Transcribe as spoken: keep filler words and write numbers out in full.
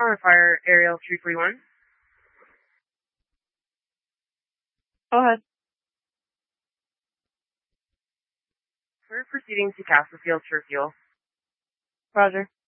On fire, Ariel three forty-one. Go ahead. We're proceeding to Castlefield for fuel. Roger.